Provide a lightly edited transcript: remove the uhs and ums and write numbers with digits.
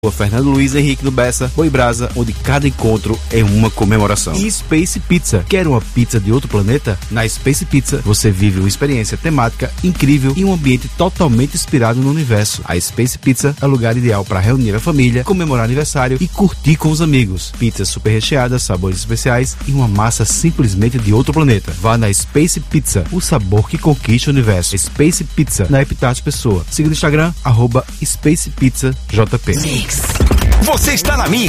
Fernando Luiz Henrique do Bessa, Boi Brasa, onde cada encontro é uma comemoração. E Space Pizza. Quer uma pizza de outro planeta? Na Space Pizza você vive uma experiência temática incrível e um ambiente totalmente inspirado no universo. A Space Pizza é o lugar ideal para reunir a família, comemorar aniversário e curtir com os amigos. Pizzas super recheadas, sabores especiais e uma massa simplesmente de outro planeta. Vá na Space Pizza, o sabor que conquista o universo. Space Pizza, na Epitácio Pessoa. Siga no Instagram, @SpacePizzaJP. Você está na Mix.